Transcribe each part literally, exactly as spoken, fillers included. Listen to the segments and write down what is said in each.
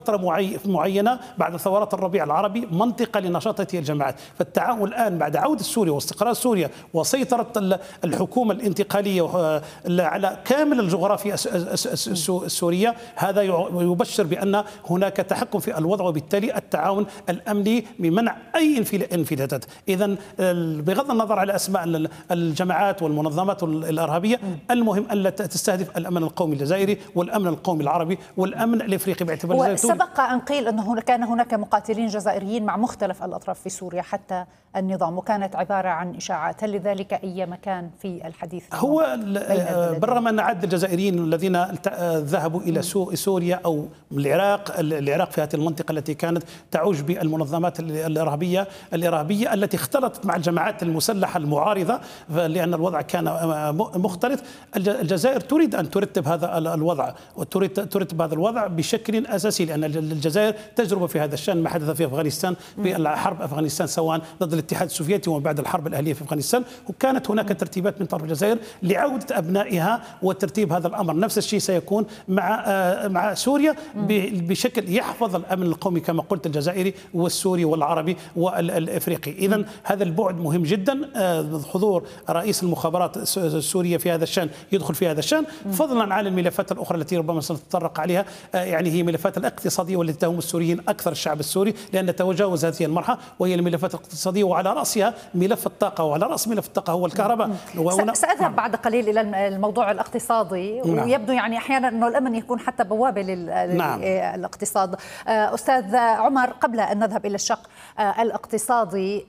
معينة بعد ثورات الربيع العربي منطقة لنشاط هذه الجماعات. فالتعاون الآن بعد عودة سوريا واستقرار سوريا وسيطرة الحكومة الانتقالية على كامل الجغرافيا السورية، هذا يبشر بأن هناك تحكم في الوضع، وبالتالي التعاون الأمني بمنع أي انفلاتات. إذن بغض النظر على أسماء الجماعات والمنظمات الإرهابية، المهم ألا تستهدف الأمن القومي الجزائري والأمن القومي العربي والأمن الإفريقي باعتبار الجزائر. سبق أن قيل أنه كان هناك مقاتلين جزائريين مع مختلف الأطراف في سوريا حتى النظام، وكانت عبارة عن إشاعات. هل لذلك أي مكان في الحديث؟ هو بالرغم أن عدد الجزائريين الذين ذهبوا إلى سوريا أو العراق العراق في هذه المنطقة التي كانت تعوج بالمنظمات الإرهابية الإرهابية التي اختلطت مع الجماعات المسلحة المعارضة، لأن الوضع كان مختلط. الجزائر تريد أن ترتب هذا الوضع وتريد ترتب هذا الوضع بشكل أساسي، لأن الجزائر تجربة في هذا الشأن. ما حدث في أفغانستان في الحرب أفغانستان سواء ضد الاتحاد السوفيتي ومن بعد الحرب الأهلية في أفغانستان، وكانت هناك ترتيبات من طرف الجزائر لعودة أبنائها وترتيب هذا الأمر. نفس الشيء سيكون مع مع سوريا بشكل يحفظ الأمن القومي كما قلت الجزائري والسوري والعربي والإفريقي. إذن هذا البعد مهم جدا. حضور رئيس المخابرات السورية في هذا الشأن يدخل في هذا الشأن، فضلا عن الملفات الأخرى التي ربما سنتطرق عليها، يعني هي ملفات الاقتصادية والتي تهم السوريين أكثر الشعب السوري، لأن تجاوز هذه المرحلة وهي الملفات الاقتصادية، وعلى رأسها ملف الطاقة، وعلى رأس ملف الطاقة هو الكهرباء. سأذهب نعم. بعد قليل إلى الموضوع الاقتصادي. نعم. ويبدو يعني أحيانا أنه الأمن يكون حتى بوابة للاقتصاد. نعم. أستاذ عمر، قبل أن نذهب إلى الشق الاقتصادي،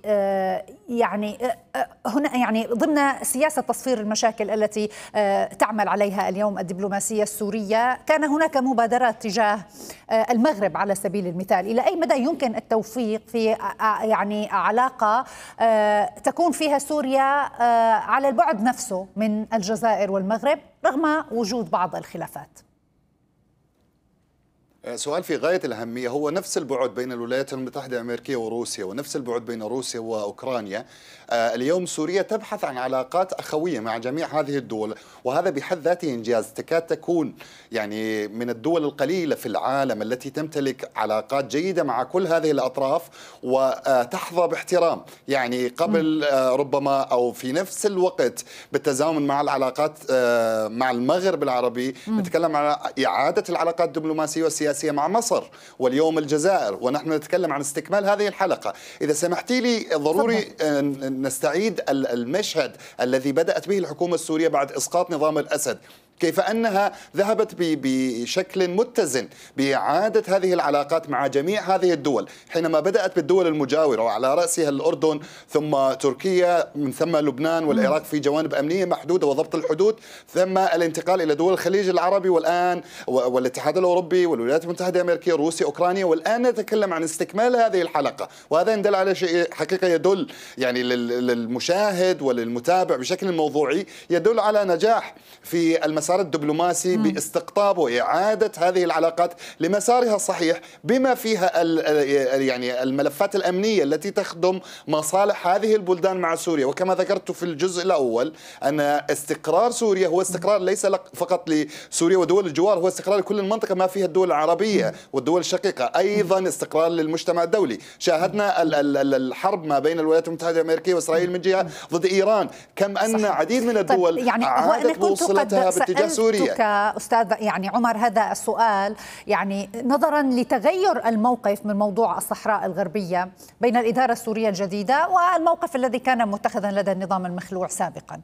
يعني هنا يعني ضمن سياسة تصفير المشاكل التي تعمل عليها اليوم الدبلوماسية السورية، كان هناك مبادرات تجاه المغرب على سبيل المثال. إلى أي مدى يمكن التوفيق في يعني علاقة تكون فيها سوريا على البعد نفسه من الجزائر والمغرب رغم وجود بعض الخلافات؟ سؤال في غاية الأهمية. هو نفس البعد بين الولايات المتحدة الأمريكية وروسيا، ونفس البعد بين روسيا وأوكرانيا. اليوم سوريا تبحث عن علاقات أخوية مع جميع هذه الدول، وهذا بحد ذاته إنجاز. تكاد تكون يعني من الدول القليلة في العالم التي تمتلك علاقات جيدة مع كل هذه الأطراف وتحظى باحترام. يعني قبل ربما أو في نفس الوقت بالتزامن مع العلاقات مع المغرب العربي نتكلم عن إعادة العلاقات الدبلوماسية والسياسية مع مصر واليوم الجزائر، ونحن نتكلم عن استكمال هذه الحلقة. إذا سمحتي لي ضروري نستعيد المشهد الذي بدأت به الحكومة السورية بعد إسقاط نظام الأسد، كيف أنها ذهبت بشكل متزن بإعادة هذه العلاقات مع جميع هذه الدول، حينما بدأت بالدول المجاورة وعلى رأسها الأردن ثم تركيا من ثم لبنان والعراق في جوانب أمنية محدودة وضبط الحدود، ثم الانتقال إلى دول الخليج العربي والآن والاتحاد الأوروبي والولايات المتحدة الأمريكية روسيا أوكرانيا، والآن نتكلم عن استكمال هذه الحلقة. وهذا يدل على شيء حقيقة يدل يعني للمشاهد وللمتابع بشكل موضوعي، يدل على نجاح في المسار الدبلوماسي باستقطاب وإعادة هذه العلاقات لمسارها الصحيح، بما فيها يعني الملفات الأمنية التي تخدم مصالح هذه البلدان مع سوريا. وكما ذكرت في الجزء الأول أن استقرار سوريا هو استقرار ليس فقط لسوريا ودول الجوار، هو استقرار لكل المنطقة ما فيها الدول العربية والدول الشقيقة، أيضا استقرار للمجتمع الدولي. شاهدنا الحرب ما بين الولايات المتحدة الأمريكية وإسرائيل من جهة ضد إيران، كم أن صحيح. عديد من الدول طيب يعني أعادت وصلتها باتجاه سوريا. أستاذ يعني عمر، هذا السؤال يعني نظرا لتغير الموقف من موضوع الصحراء الغربية بين الإدارة السورية الجديدة والموقف الذي كان متخذا لدى النظام المخلوع سابقا.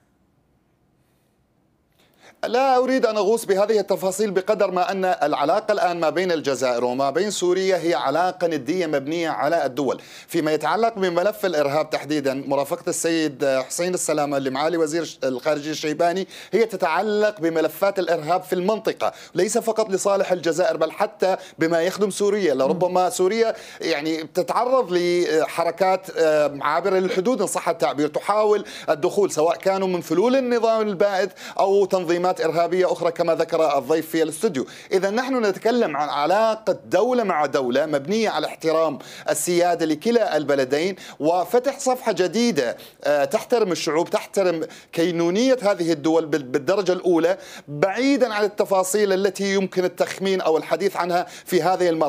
لا أريد أن أغوص بهذه التفاصيل بقدر ما أن العلاقة الآن ما بين الجزائر وما بين سوريا هي علاقة ندية مبنية على الدول. فيما يتعلق بملف الإرهاب تحديدا، مرافقة السيد حسين السلامة لمعالي وزير الخارجية الشيباني هي تتعلق بملفات الإرهاب في المنطقة، ليس فقط لصالح الجزائر بل حتى بما يخدم سوريا. لربما سوريا يعني تتعرض لحركات عابرة للحدود إن صح التعبير، تحاول الدخول سواء كانوا من فلول النظام البائد أو تنظيمات إرهابية أخرى كما ذكر الضيف في الاستوديو. إذا نحن نتكلم عن علاقة دولة مع دولة مبنية على احترام السيادة لكلا البلدين وفتح صفحة جديدة تحترم الشعوب، تحترم كينونية هذه الدول بالدرجة الأولى، بعيدا عن التفاصيل التي يمكن التخمين أو الحديث عنها في هذه المرحلة.